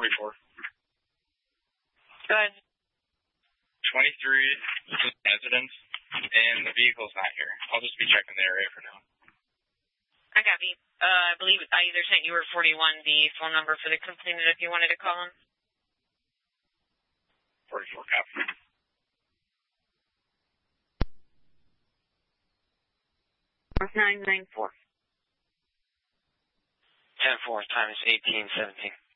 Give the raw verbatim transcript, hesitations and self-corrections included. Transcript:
forty-four. Go ahead. twenty-three residents, and the vehicle's not here. I'll just be checking the area for now. I copy. Uh, I believe I either sent you or forty-one the phone number for the complainant if you wanted to call him. forty-four, copy. nine nine four. ten four times eighteen seventeen.